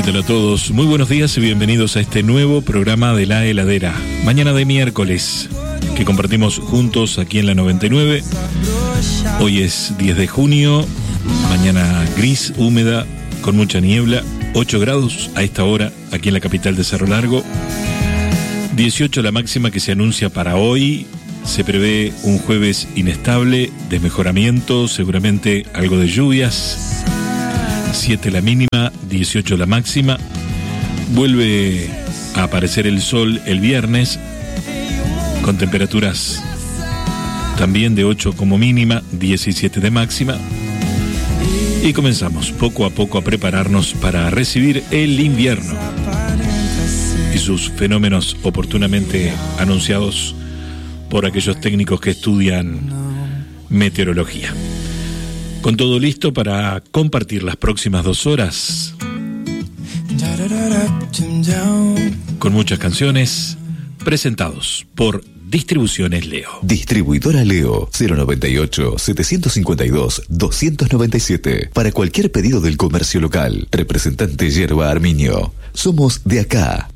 tal a todos? Muy buenos días y bienvenidos a este nuevo programa de La Heladera. Mañana de miércoles, que compartimos juntos aquí en la 99. Hoy es 10 de junio, mañana gris, húmeda, con mucha niebla, 8 grados a esta hora aquí en la capital de Cerro Largo. 18 la máxima que se anuncia para hoy. Se prevé un jueves inestable, desmejoramiento, seguramente algo de lluvias. 7 la mínima, 18 la máxima. Vuelve a aparecer el sol el viernes, con temperaturas también de 8 como mínima, 17 de máxima. Y comenzamos poco a poco a prepararnos para recibir el invierno y sus fenómenos oportunamente anunciados por aquellos técnicos que estudian meteorología. Con todo listo para compartir las próximas 2 horas, con muchas canciones, presentados por Distribuciones Leo. Distribuidora Leo, 098-752-297. Para cualquier pedido del comercio local. Representante Yerba Arminio. Somos de acá.